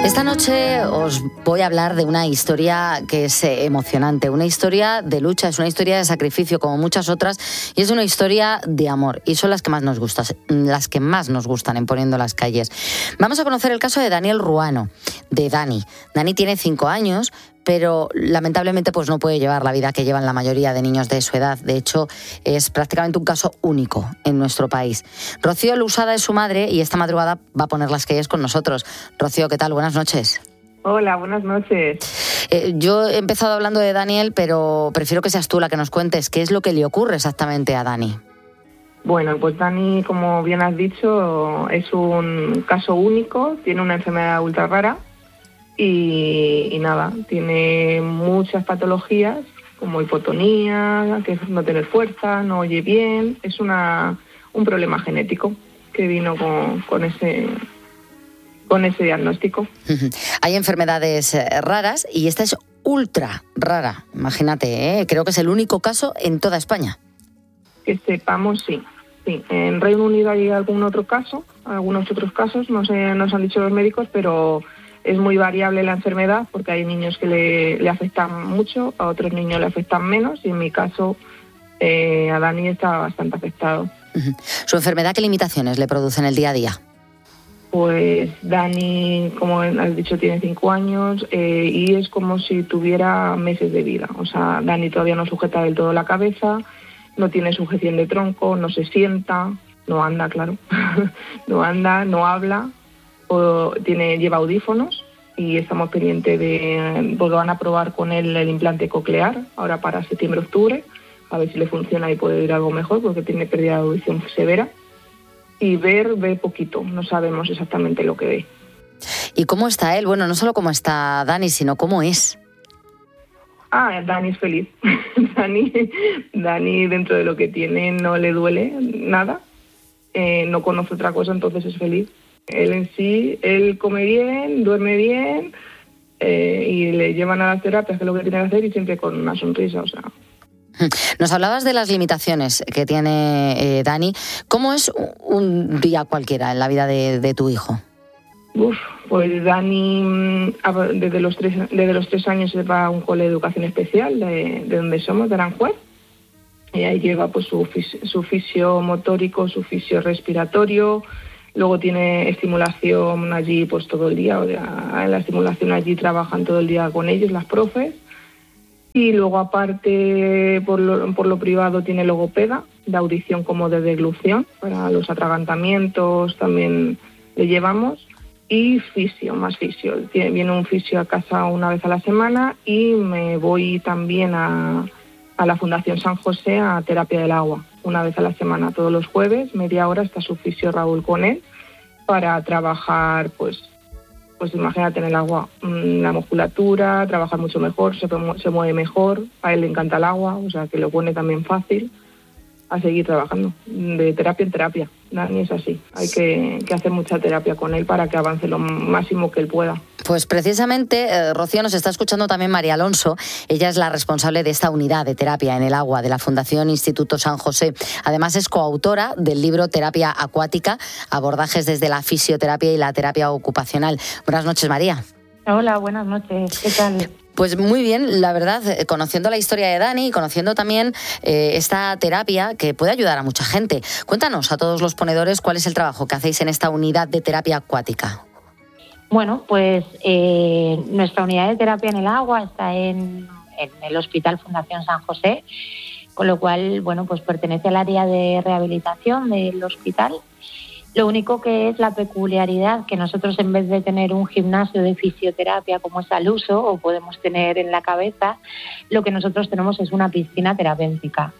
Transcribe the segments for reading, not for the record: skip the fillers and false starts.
Esta noche os voy a hablar de una historia que es emocionante, una historia de lucha, es una historia de sacrificio como muchas otras y es una historia de amor y son las que más nos gustan en Poniendo las Calles. Vamos a conocer el caso de Daniel Ruano, de Dani. Dani tiene 5 años, pero lamentablemente pues no puede llevar la vida que llevan la mayoría de niños de su edad. De hecho, es prácticamente un caso único en nuestro país. Rocío Lusada es su madre y esta madrugada va a poner las calles con nosotros. Rocío, ¿qué tal? Buenas noches. Hola, buenas noches. Yo he empezado hablando de Daniel, pero prefiero que seas tú la que nos cuentes qué es lo que le ocurre exactamente a Dani. Bueno, pues Dani, como bien has dicho, es un caso único, tiene una enfermedad ultra rara y nada, tiene muchas patologías como hipotonía, que es no tener fuerza, no oye bien, es un problema genético que vino con ese diagnóstico. Hay enfermedades raras y esta es ultra rara, imagínate, creo que es el único caso en toda España. Que sepamos, sí. En Reino Unido hay algunos otros casos, no sé, nos han dicho los médicos, pero es muy variable la enfermedad porque hay niños que le afectan mucho, a otros niños le afectan menos y en mi caso a Dani está bastante afectado. ¿Su enfermedad qué limitaciones le produce en el día a día? Pues Dani, como has dicho, tiene 5 años y es como si tuviera meses de vida. O sea, Dani todavía no sujeta del todo la cabeza, no tiene sujeción de tronco, no se sienta, no anda, claro, no anda, no habla, lleva audífonos y estamos pendientes pues van a probar con él el implante coclear, ahora para septiembre-octubre, a ver si le funciona y puede ir algo mejor porque tiene pérdida de audición severa. Y ve poquito, no sabemos exactamente lo que ve. ¿Y cómo está él? Bueno, no solo cómo está Dani, sino cómo es. Dani es feliz. Dani dentro de lo que tiene no le duele nada, no conoce otra cosa, entonces es feliz. Él en sí, él come bien, duerme bien y le llevan a las terapias, que es lo que tiene que hacer y siempre con una sonrisa, o sea. Nos hablabas de las limitaciones que tiene Dani. ¿Cómo es un día cualquiera en la vida de tu hijo? Pues Dani desde los 3 años se va a un cole de educación especial de donde somos, de Aranjuez. Y ahí lleva pues su fisio motórico, su fisio respiratorio. Luego tiene estimulación allí pues todo el día. O sea, en la estimulación allí trabajan todo el día con ellos las profes. Y luego aparte por lo privado tiene logopeda de audición como de deglución para los atragantamientos también le llevamos y más fisio. Viene un fisio a casa una vez a la semana y me voy también a la Fundación San José a terapia del agua una vez a la semana, todos los jueves, media hora está su fisio Raúl con él para trabajar pues imagínate en el agua, la musculatura, trabaja mucho mejor, se mueve mejor, a él le encanta el agua, o sea que lo pone también fácil a seguir trabajando, de terapia en terapia. Dani es así, hay que hacer mucha terapia con él para que avance lo máximo que él pueda. Pues precisamente, Rocío, nos está escuchando también María Alonso. Ella es la responsable de esta unidad de terapia en el agua de la Fundación Instituto San José. Además es coautora del libro Terapia Acuática, abordajes desde la fisioterapia y la terapia ocupacional. Buenas noches, María. Hola, buenas noches. ¿Qué tal? Pues muy bien, la verdad, conociendo la historia de Dani y conociendo también esta terapia que puede ayudar a mucha gente. Cuéntanos a todos los ponedores cuál es el trabajo que hacéis en esta unidad de terapia acuática. Bueno, pues nuestra unidad de terapia en el agua está en el Hospital Fundación San José, con lo cual, bueno, pues pertenece al área de rehabilitación del hospital. Lo único que es la peculiaridad que nosotros, en vez de tener un gimnasio de fisioterapia como es al uso o podemos tener en la cabeza, lo que nosotros tenemos es una piscina terapéutica.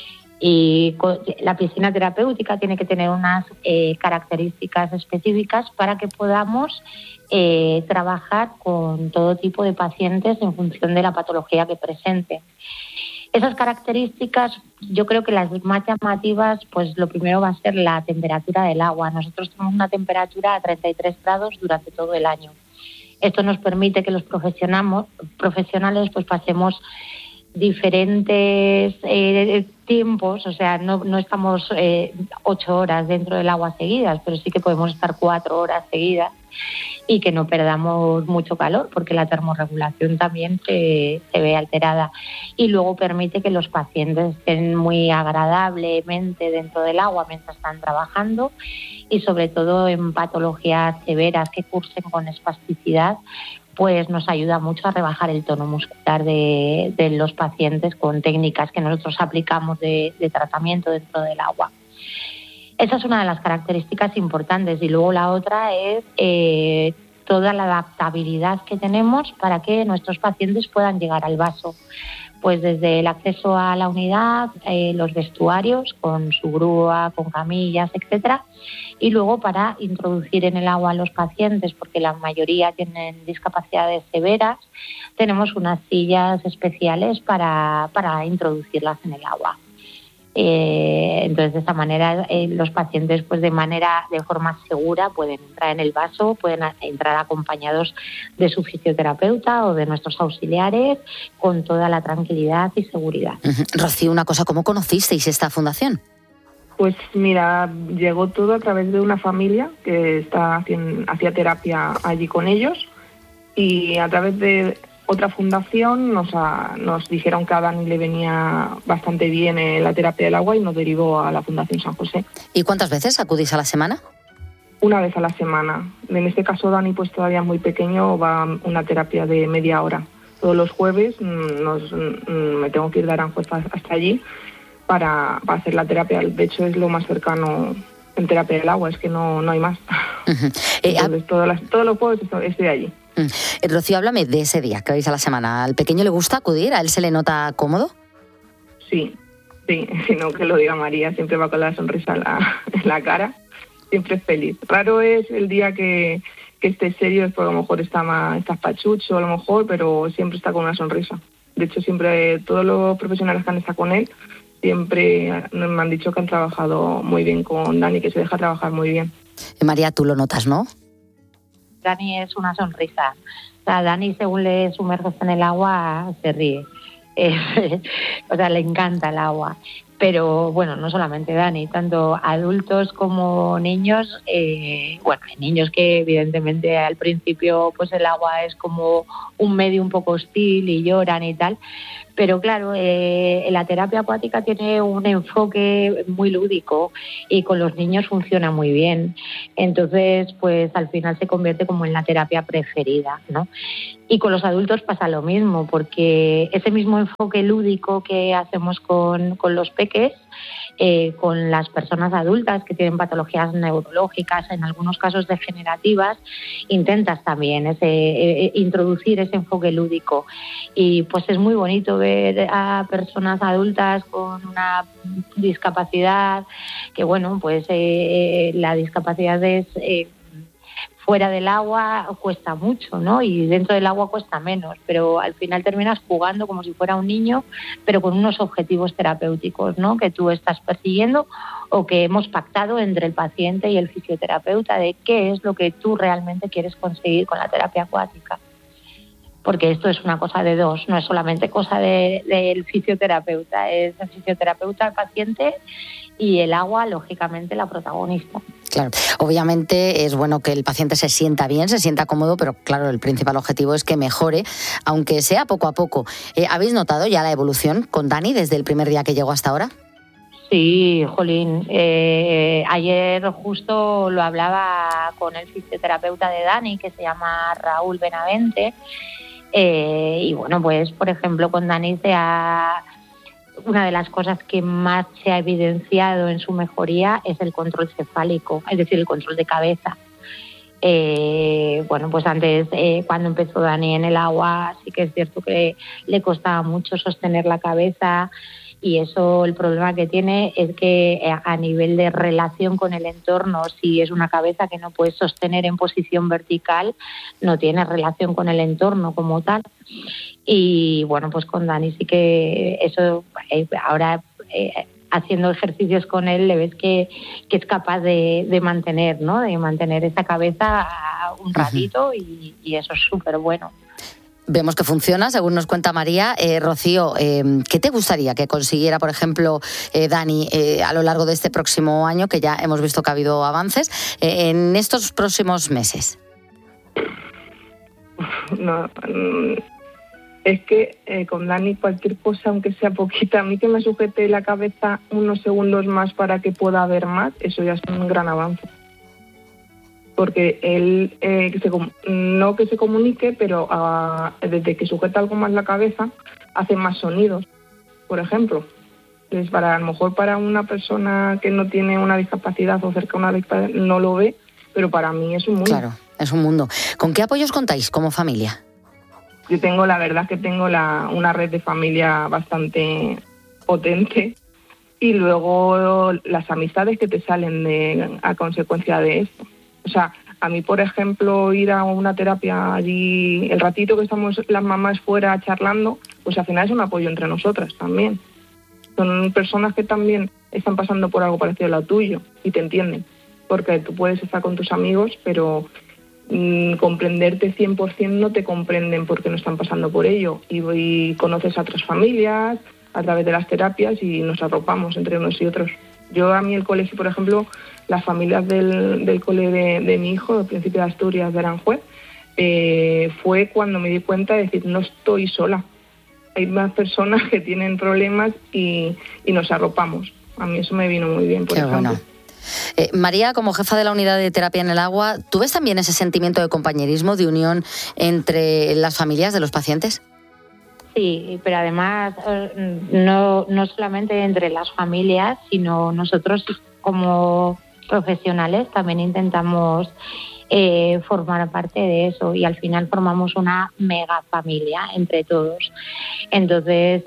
Y la piscina terapéutica tiene que tener unas características específicas para que podamos trabajar con todo tipo de pacientes en función de la patología que presenten. Esas características, yo creo que las más llamativas, pues lo primero va a ser la temperatura del agua. Nosotros tenemos una temperatura a 33 grados durante todo el año. Esto nos permite que los profesionales pues pasemos diferentes tiempos, o sea, no estamos 8 horas dentro del agua seguidas, pero sí que podemos estar 4 horas seguidas y que no perdamos mucho calor, porque la termorregulación también se ve alterada. Y luego permite que los pacientes estén muy agradablemente dentro del agua mientras están trabajando, y sobre todo en patologías severas que cursen con espasticidad, pues nos ayuda mucho a rebajar el tono muscular de los pacientes con técnicas que nosotros aplicamos de tratamiento dentro del agua. Esa es una de las características importantes, y luego la otra es toda la adaptabilidad que tenemos para que nuestros pacientes puedan llegar al vaso. Pues desde el acceso a la unidad, los vestuarios con su grúa, con camillas, etcétera, y luego para introducir en el agua a los pacientes, porque la mayoría tienen discapacidades severas, tenemos unas sillas especiales para introducirlas en el agua. Entonces, de esta manera los pacientes pues de forma segura pueden entrar en el vaso, pueden entrar acompañados de su fisioterapeuta o de nuestros auxiliares con toda la tranquilidad y seguridad. Rocío, una cosa, ¿cómo conocisteis esta fundación? Pues mira, llegó todo a través de una familia que hacía terapia allí con ellos, y a través de otra fundación nos dijeron que a Dani le venía bastante bien la terapia del agua y nos derivó a la Fundación San José. ¿Y cuántas veces acudís a la semana? Una vez a la semana. En este caso Dani, pues todavía muy pequeño, va a una terapia de media hora. Todos los jueves me tengo que ir de Aranjuez hasta allí para hacer la terapia. De hecho, es lo más cercano en terapia del agua, es que no hay más. Entonces, todos los jueves estoy allí. Rocío, háblame de ese día que vais a la semana. ¿Al pequeño le gusta acudir? ¿A él se le nota cómodo? Sí, si no que lo diga María, siempre va con la sonrisa en la cara, siempre es feliz. Raro es el día que esté serio, es porque a lo mejor está pachucho, a lo mejor, pero siempre está con una sonrisa. De hecho, siempre todos los profesionales que han estado con él, siempre me han dicho que han trabajado muy bien con Dani, que se deja trabajar muy bien. María, tú lo notas, ¿no? Dani es una sonrisa. O sea, Dani, según le sumerges en el agua, se ríe. O sea, le encanta el agua. Pero bueno, no solamente Dani, tanto adultos como niños. Bueno, hay niños que evidentemente al principio pues el agua es como un medio un poco hostil y lloran y tal. Pero claro, la terapia acuática tiene un enfoque muy lúdico y con los niños funciona muy bien. Entonces, pues al final se convierte como en la terapia preferida, ¿no? Y con los adultos pasa lo mismo, porque ese mismo enfoque lúdico que hacemos con los peques, con las personas adultas que tienen patologías neurológicas, en algunos casos degenerativas, intentas también introducir ese enfoque lúdico. Y pues es muy bonito ver a personas adultas con una discapacidad, que bueno, pues la discapacidad es... fuera del agua cuesta mucho, ¿no? Y dentro del agua cuesta menos, pero al final terminas jugando como si fuera un niño, pero con unos objetivos terapéuticos, ¿no? Que tú estás persiguiendo o que hemos pactado entre el paciente y el fisioterapeuta de qué es lo que tú realmente quieres conseguir con la terapia acuática. Porque esto es una cosa de dos, no es solamente cosa del fisioterapeuta, es el fisioterapeuta, el paciente y el agua, lógicamente, la protagonista. Claro, obviamente es bueno que el paciente se sienta bien, se sienta cómodo, pero claro, el principal objetivo es que mejore, aunque sea poco a poco. ¿Habéis notado ya la evolución con Dani desde el primer día que llegó hasta ahora? Sí, jolín. Ayer justo lo hablaba con el fisioterapeuta de Dani, que se llama Raúl Benavente, y bueno, pues por ejemplo con Dani una de las cosas que más se ha evidenciado en su mejoría es el control cefálico, es decir, el control de cabeza. Bueno, pues antes, cuando empezó Dani en el agua, sí que es cierto que le costaba mucho sostener la cabeza, y eso, el problema que tiene es que a nivel de relación con el entorno, si es una cabeza que no puedes sostener en posición vertical, no tiene relación con el entorno como tal. Y bueno, pues con Dani sí que eso, ahora haciendo ejercicios con él, le ves que es capaz de mantener, ¿no? De mantener esa cabeza un ratito, y eso es súper bueno. Vemos que funciona, según nos cuenta María. Rocío, ¿qué te gustaría que consiguiera, por ejemplo, Dani, a lo largo de este próximo año, que ya hemos visto que ha habido avances, en estos próximos meses? no. Es que con Dani cualquier cosa, aunque sea poquita, a mí que me sujete la cabeza unos segundos más para que pueda ver más, eso ya es un gran avance. Porque él, no que se comunique, pero desde que sujeta algo más la cabeza, hace más sonidos, por ejemplo. Entonces, a lo mejor para una persona que no tiene una discapacidad o cerca de una discapacidad no lo ve, pero para mí es un mundo. Claro, es un mundo. ¿Con qué apoyos contáis como familia? Yo tengo, la verdad que tengo una red de familia bastante potente, y luego las amistades que te salen a consecuencia de esto. O sea, a mí, por ejemplo, ir a una terapia allí, el ratito que estamos las mamás fuera charlando, pues al final es un apoyo entre nosotras también. Son personas que también están pasando por algo parecido a lo tuyo y te entienden, porque tú puedes estar con tus amigos, pero comprenderte 100% no te comprenden porque no están pasando por ello. Y conoces a otras familias a través de las terapias y nos arropamos entre unos y otros. Yo, a mí el colegio, por ejemplo, las familias del cole de mi hijo, del Príncipe de Asturias de Aranjuez, fue cuando me di cuenta de decir, no estoy sola. Hay más personas que tienen problemas y nos arropamos. A mí eso me vino muy bien, por ejemplo. Bueno. María, como jefa de la unidad de terapia en el agua, ¿tú ves también ese sentimiento de compañerismo, de unión entre las familias de los pacientes? Sí, pero además no solamente entre las familias, sino nosotros como profesionales también intentamos formar parte de eso, y al final formamos una mega familia entre todos. Entonces,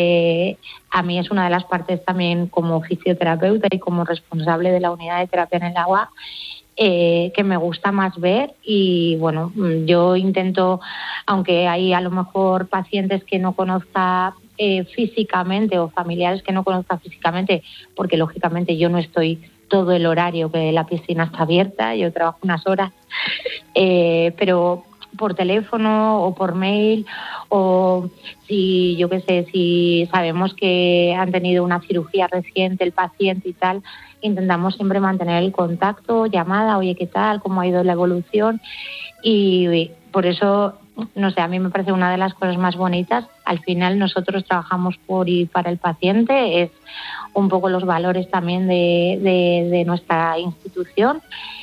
a mí es una de las partes también como fisioterapeuta y como responsable de la unidad de terapia en el agua que me gusta más ver. Y bueno, yo intento, aunque hay a lo mejor pacientes que no conozca físicamente o familiares que no conozca físicamente, porque lógicamente yo no estoy todo el horario que la piscina está abierta, yo trabajo unas horas, pero por teléfono o por mail, o si yo qué sé, si sabemos que han tenido una cirugía reciente el paciente y tal, intentamos siempre mantener el contacto, llamada, oye, ¿qué tal? ¿Cómo ha ido la evolución? Y por eso, no sé, a mí me parece una de las cosas más bonitas. Al final nosotros trabajamos por y para el paciente, es un poco los valores también de nuestra institución,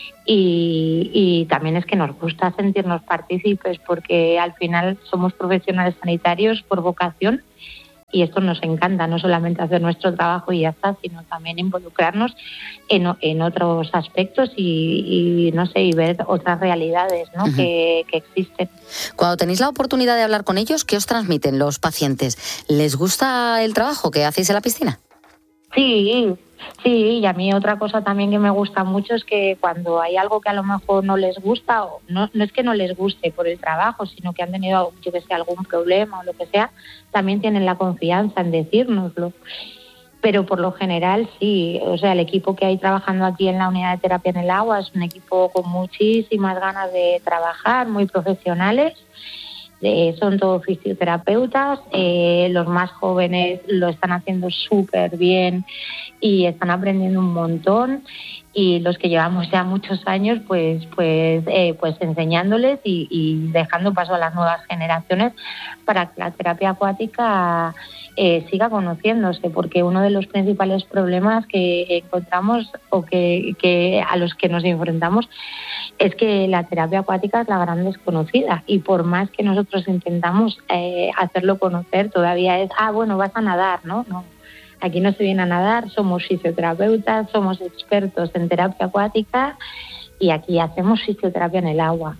y también es que nos gusta sentirnos partícipes, porque al final somos profesionales sanitarios por vocación, y esto nos encanta, no solamente hacer nuestro trabajo y ya está, sino también involucrarnos en otros aspectos y no sé, y ver otras realidades, ¿no? Uh-huh. que existen. Cuando tenéis la oportunidad de hablar con ellos, ¿qué os transmiten los pacientes? ¿Les gusta el trabajo que hacéis en la piscina? Sí, y a mí otra cosa también que me gusta mucho es que cuando hay algo que a lo mejor no les gusta, o no es que no les guste por el trabajo, sino que han tenido, yo que sé, algún problema o lo que sea, también tienen la confianza en decírnoslo. Pero por lo general sí, o sea, el equipo que hay trabajando aquí en la unidad de terapia en el agua es un equipo con muchísimas ganas de trabajar, muy profesionales. Son todos fisioterapeutas, los más jóvenes lo están haciendo súper bien y están aprendiendo un montón, y los que llevamos ya muchos años pues enseñándoles y dejando paso a las nuevas generaciones para que la terapia acuática siga conociéndose, porque uno de los principales problemas que encontramos o que a los que nos enfrentamos es que la terapia acuática es la gran desconocida, y por más que nosotros intentamos hacerlo conocer, todavía es, bueno, vas a nadar, ¿no? No, aquí no se viene a nadar, somos fisioterapeutas, somos expertos en terapia acuática y aquí hacemos fisioterapia en el agua.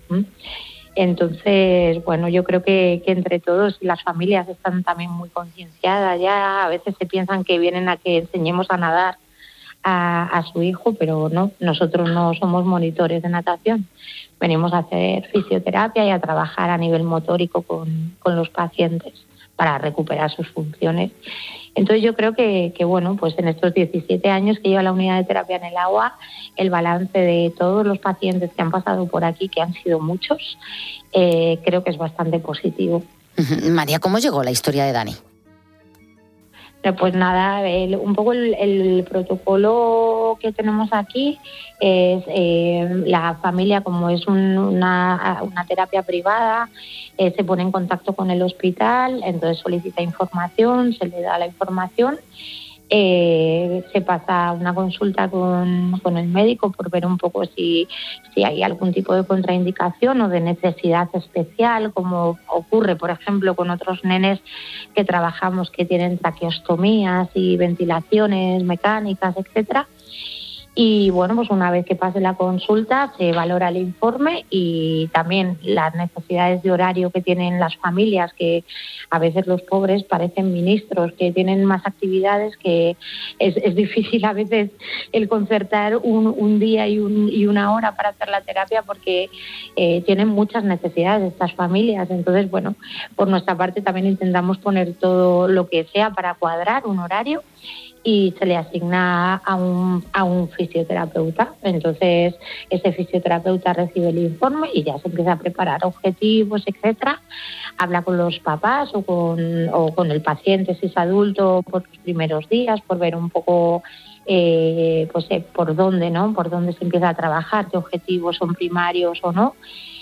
Entonces, bueno, yo creo que entre todos, las familias están también muy concienciadas ya, a veces se piensan que vienen a que enseñemos a nadar a su hijo, pero no, nosotros no somos monitores de natación, venimos a hacer fisioterapia y a trabajar a nivel motórico con los pacientes para recuperar sus funciones. Entonces yo creo que bueno, pues en estos 17 años que lleva la unidad de terapia en el agua, el balance de todos los pacientes que han pasado por aquí, que han sido muchos, creo que es bastante positivo. María, ¿cómo llegó la historia de Dani? Pues nada, un poco el protocolo modelo que tenemos aquí es la familia, como es una terapia privada, se pone en contacto con el hospital, entonces solicita información, se le da la información. Se pasa una consulta con el médico por ver un poco si hay algún tipo de contraindicación o de necesidad especial, como ocurre, por ejemplo, con otros nenes que trabajamos que tienen traqueostomías y ventilaciones mecánicas, etcétera. Y bueno, pues una vez que pase la consulta se valora el informe y también las necesidades de horario que tienen las familias, que a veces los pobres parecen ministros, que tienen más actividades, que es difícil a veces el concertar un día y una hora para hacer la terapia, porque tienen muchas necesidades estas familias. Entonces, bueno, por nuestra parte también intentamos poner todo lo que sea para cuadrar un horario y se le asigna a un fisioterapeuta. Entonces, ese fisioterapeuta recibe el informe y ya se empieza a preparar objetivos, etcétera. Habla con los papás o con el paciente, si es adulto, por los primeros días, por ver un poco por dónde, ¿no? Por dónde se empieza a trabajar, qué objetivos son primarios o no.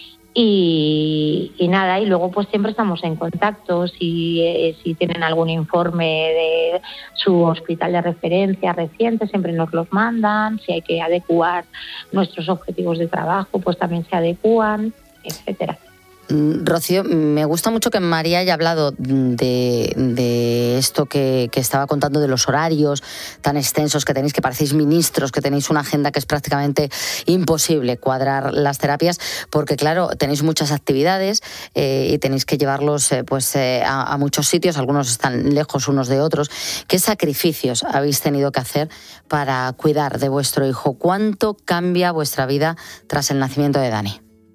Y nada, y luego pues siempre estamos en contacto si tienen algún informe de su hospital de referencia reciente, siempre nos los mandan. Si hay que adecuar nuestros objetivos de trabajo, pues también se adecúan, etcétera. Rocío, me gusta mucho que María haya hablado de esto que estaba contando, de los horarios tan extensos que tenéis, que parecéis ministros, que tenéis una agenda que es prácticamente imposible cuadrar las terapias, porque claro, tenéis muchas actividades y tenéis que llevarlos a muchos sitios, algunos están lejos unos de otros. ¿Qué sacrificios habéis tenido que hacer para cuidar de vuestro hijo? ¿Cuánto cambia vuestra vida tras el nacimiento de Dani?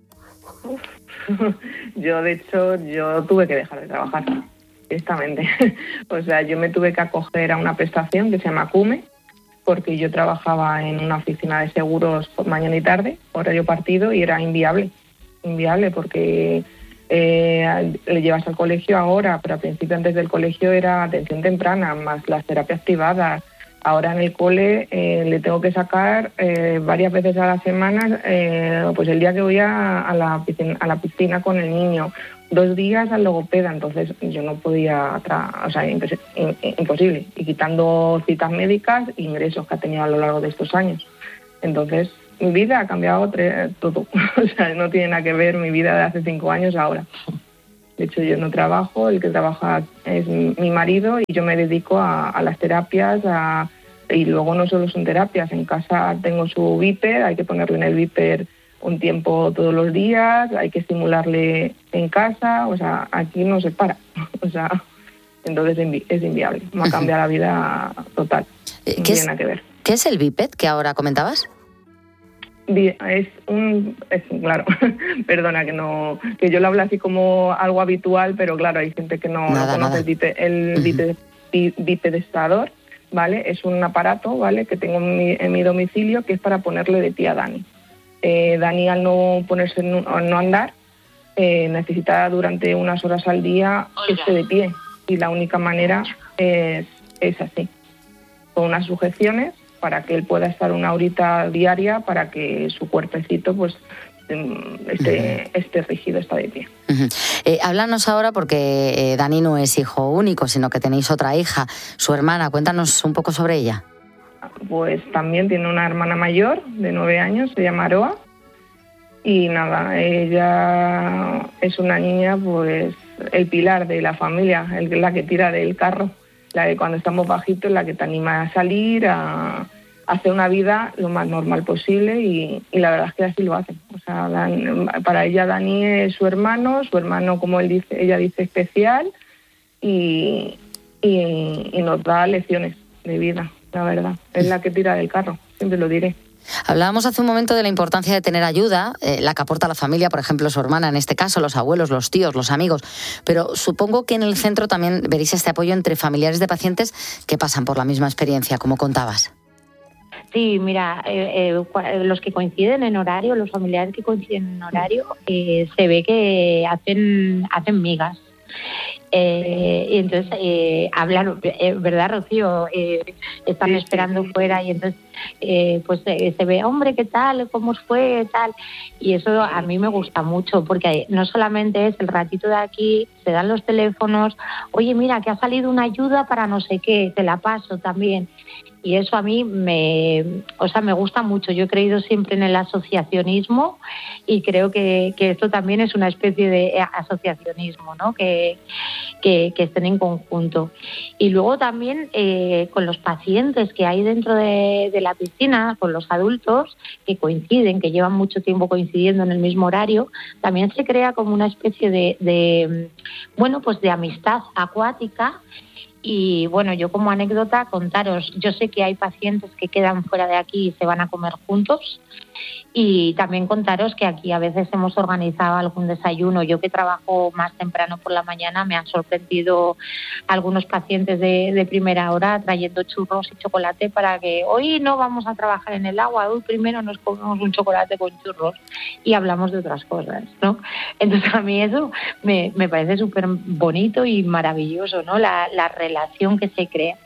Yo, de hecho, tuve que dejar de trabajar, directamente. O sea, yo me tuve que acoger a una prestación que se llama CUME, porque yo trabajaba en una oficina de seguros por mañana y tarde, horario partido, y era inviable porque le llevas al colegio ahora, pero al principio, antes del colegio, era atención temprana, más las terapias privadas. Ahora en el cole le tengo que sacar varias veces a la semana, pues el día que voy a la piscina con el niño, 2 días al logopeda. Entonces yo no podía, imposible. Y quitando citas médicas e ingresos que ha tenido a lo largo de estos años. Entonces mi vida ha cambiado todo. O sea, no tiene nada que ver mi vida de hace 5 años ahora. De hecho, yo no trabajo, el que trabaja es mi marido, y yo me dedico a las terapias, y luego no solo son terapias. En casa tengo su Viper, hay que ponerle en el Viper un tiempo todos los días, hay que estimularle en casa, o sea, aquí no se para. O sea, entonces es inviable. Me ha cambiado la vida total. No tiene nada que ver. ¿Qué es el Viper que ahora comentabas? Claro, perdona que yo lo hablo así como algo habitual, pero claro, hay gente que no conoce el bipedestador, ¿vale? Es un aparato, ¿vale?, que tengo en mi domicilio, que es para ponerle de pie a Dani. Dani, al no andar, necesita durante unas horas al día que esté de pie, y la única manera es así, con unas sujeciones, para que él pueda estar una horita diaria, para que su cuerpecito pues esté rígido, está de pie. Háblanos ahora, porque Dani no es hijo único, sino que tenéis otra hija, su hermana. Cuéntanos un poco sobre ella. Pues también tiene una hermana mayor de 9 años, se llama Aroa, y nada, ella es una niña, pues el pilar de la familia, la que tira del carro, la que cuando estamos bajitos, la que te anima a salir, a hacer una vida lo más normal posible, y la verdad es que así lo hacen. O sea, para ella Dani es su hermano, como ella dice, especial, y nos da lecciones de vida, la verdad. Es la que tira del carro, siempre lo diré. Hablábamos hace un momento de la importancia de tener ayuda, la que aporta la familia, por ejemplo, su hermana, en este caso, los abuelos, los tíos, los amigos. Pero supongo que en el centro también veréis este apoyo entre familiares de pacientes que pasan por la misma experiencia, como contabas. Sí, mira, los que coinciden en horario, los familiares que coinciden en horario, se ve que hacen migas. Y entonces hablan, ¿verdad, Rocío? Están esperando fuera y entonces se ve, hombre, ¿qué tal? ¿Cómo os fue? Tal. Y eso a mí me gusta mucho porque no solamente es el ratito de aquí, se dan los teléfonos, oye, mira, que ha salido una ayuda para no sé qué, te la paso también. Y eso a mí me gusta mucho. Yo he creído siempre en el asociacionismo y creo que esto también es una especie de asociacionismo, ¿no? Que estén en conjunto. Y luego también con los pacientes que hay dentro de la piscina, con los adultos que coinciden, que llevan mucho tiempo coincidiendo en el mismo horario, también se crea como una especie de amistad acuática. Y bueno, yo como anécdota contaros, yo sé que hay pacientes que quedan fuera de aquí y se van a comer juntos, y también contaros que aquí a veces hemos organizado algún desayuno. Yo que trabajo más temprano por la mañana, me han sorprendido algunos pacientes de primera hora trayendo churros y chocolate para que hoy no vamos a trabajar en el agua, hoy primero nos comemos un chocolate con churros y hablamos de otras cosas, ¿no? Entonces a mí eso me parece súper bonito y maravilloso, ¿no? La relación que se crea.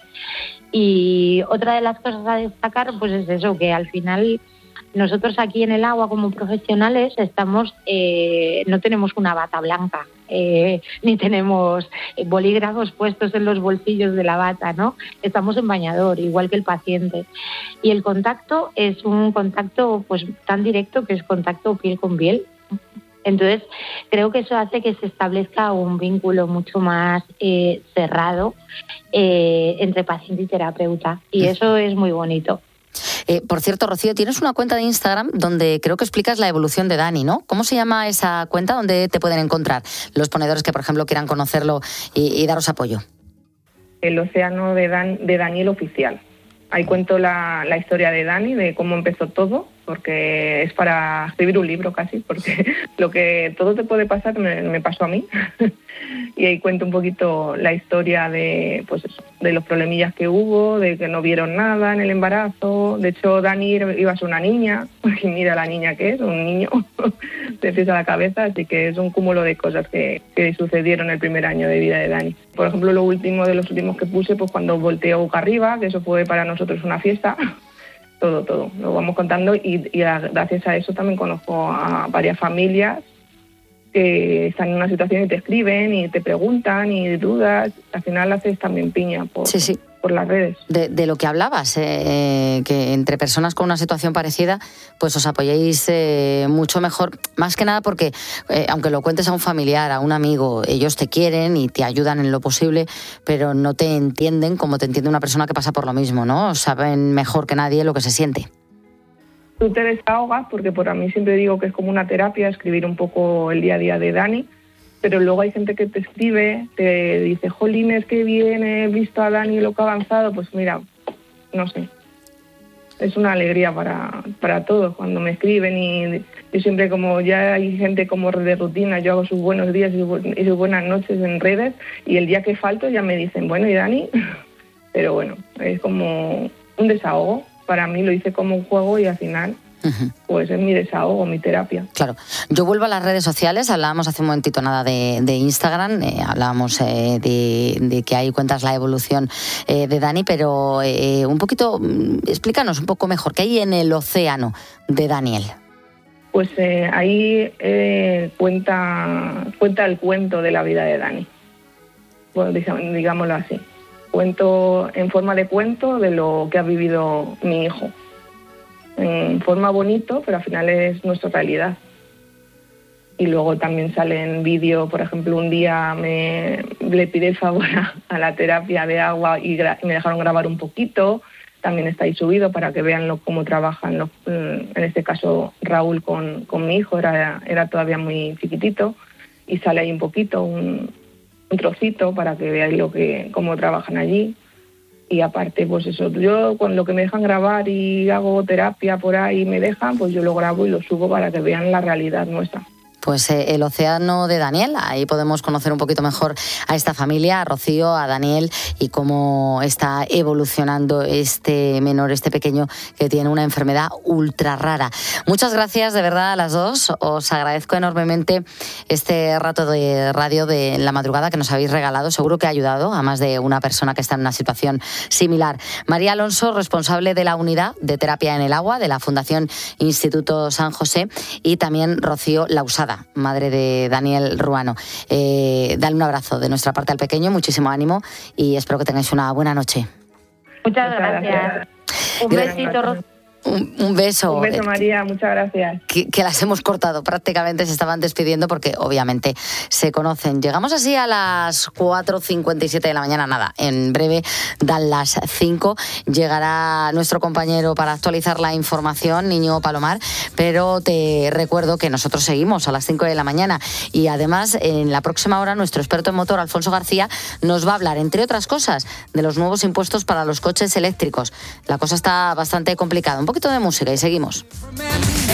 Y otra de las cosas a destacar pues es eso, que al final nosotros aquí en el agua como profesionales estamos, no tenemos una bata blanca, ni tenemos bolígrafos puestos en los bolsillos de la bata, ¿no? Estamos en bañador, igual que el paciente. Y el contacto es un contacto pues tan directo que es contacto piel con piel. Entonces, creo que eso hace que se establezca un vínculo mucho más cerrado entre paciente y terapeuta. Y eso es muy bonito. Por cierto, Rocío, tienes una cuenta de Instagram donde creo que explicas la evolución de Dani, ¿no? ¿Cómo se llama esa cuenta? ¿Dónde te pueden encontrar los ponedores que, por ejemplo, quieran conocerlo y daros apoyo? El océano de Daniel Oficial. Ahí cuento la historia de Dani, de cómo empezó todo, porque es para escribir un libro casi, porque lo que todo te puede pasar me pasó a mí. Y ahí cuento un poquito la historia de los problemillas que hubo, de que no vieron nada en el embarazo. De hecho, Dani iba a ser una niña, y mira la niña que es, un niño de pies a la cabeza, así que es un cúmulo de cosas que sucedieron el primer año de vida de Dani. Por ejemplo, los últimos que puse, pues cuando volteó boca arriba, que eso fue para nosotros una fiesta. Todo, lo vamos contando y gracias a eso también conozco a varias familias que están en una situación y te escriben y te preguntan y dudas. Al final haces también piña por las redes. De lo que hablabas, que entre personas con una situación parecida, pues os apoyéis mucho mejor, más que nada porque, aunque lo cuentes a un familiar, a un amigo, ellos te quieren y te ayudan en lo posible, pero no te entienden como te entiende una persona que pasa por lo mismo, ¿no? Saben mejor que nadie lo que se siente. Tú te desahogas, porque por a mí siempre digo que es como una terapia, escribir un poco el día a día de Dani, pero luego hay gente que te escribe, te dice, jolines, qué bien, he visto a Dani lo que ha avanzado. Pues mira, no sé, es una alegría para todos cuando me escriben, y yo siempre, como ya hay gente como de rutina, yo hago sus buenos días y sus buenas noches en redes, y el día que falto ya me dicen, bueno, ¿y Dani? Pero bueno, es como un desahogo. Para mí lo hice como un juego y al final pues es mi desahogo, mi terapia. Claro. Yo vuelvo a las redes sociales. Hablábamos hace un momentito nada de Instagram, hablábamos de que ahí cuentas la evolución de Dani, pero un poquito, explícanos un poco mejor, ¿qué hay en el océano de Daniel? Pues ahí cuenta el cuento de la vida de Dani, bueno, digámoslo así. Cuento en forma de cuento de lo que ha vivido mi hijo. En forma bonito, pero al final es nuestra realidad. Y luego también sale en vídeo, por ejemplo, un día le pide el favor a la terapia de agua y me dejaron grabar un poquito. También está ahí subido para que vean cómo trabajan, en este caso Raúl con mi hijo, era todavía muy chiquitito, y sale ahí un poquito, un trocito para que veáis cómo trabajan allí. Y aparte, pues eso, yo con lo que me dejan grabar y hago terapia por ahí y me dejan, pues yo lo grabo y lo subo para que vean la realidad nuestra. Pues el océano de Daniel, ahí podemos conocer un poquito mejor a esta familia, a Rocío, a Daniel y cómo está evolucionando este menor, este pequeño que tiene una enfermedad ultra rara. Muchas gracias de verdad a las dos, os agradezco enormemente este rato de radio de la madrugada que nos habéis regalado, seguro que ha ayudado a más de una persona que está en una situación similar. María Alonso, responsable de la unidad de terapia en el agua de la Fundación Instituto San José, y también Rocío Lausada, madre de Daniel Ruano. Dale un abrazo de nuestra parte al pequeño, muchísimo ánimo y espero que tengáis una buena noche. Muchas gracias. Un besito, Rocío. Un beso. Un beso, María, muchas gracias. Que las hemos cortado, prácticamente se estaban despidiendo porque obviamente se conocen. Llegamos así a las 4:57 de la mañana, nada, en breve dan las 5, llegará nuestro compañero para actualizar la información, Niño Palomar, pero te recuerdo que nosotros seguimos a las 5 de la mañana y además en la próxima hora nuestro experto en motor, Alfonso García, nos va a hablar, entre otras cosas, de los nuevos impuestos para los coches eléctricos. La cosa está bastante complicada. Un poquito de música y seguimos.